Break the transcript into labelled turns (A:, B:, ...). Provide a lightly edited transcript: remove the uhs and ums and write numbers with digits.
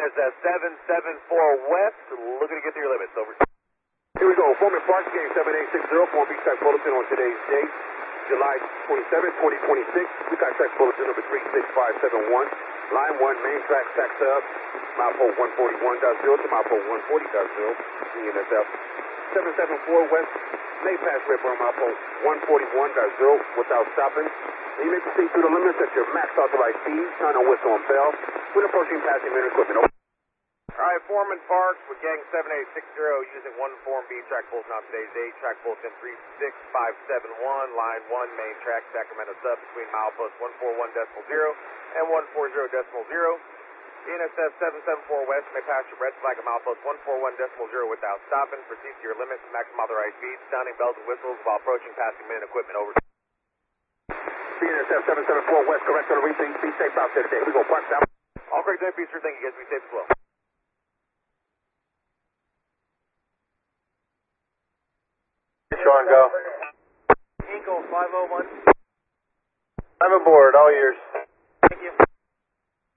A: BNSF 774 West, looking to get to your limits. Over.
B: Here we go. Foreman Park, game 7860, Form B-Track Bulletin on today's date, July 27, 2026. We got track bulletin number 36571. Line 1, main track, track sub, milepole 141.0 to milepole 140.0. BNSF 774 West, may pass red bar milepole 141.0 without stopping. And you may proceed through the limits at your max authorized speed, sign on whistle and bell, when approaching passing minute equipment.
A: Alright, Foreman Parks with gang 7860 using one Form B track bulletin on today's date. Track bulletin 36571, line 1, main track, Sacramento sub between milepost 141.0 and 140.0. BNSF 774 West may pass your red flag at milepost 141.0 without stopping. Proceed to your limits, maximum authorized speed, sounding bells and whistles while approaching passing minute equipment. Over.
B: BNSF 774 West, correct on the repeat. Be safe out there today. We go park down.
A: All correct, JP, sir. Thank you guys. Be safe as well.
C: Sean, go.
A: Eagle 501.
C: I'm aboard, all yours.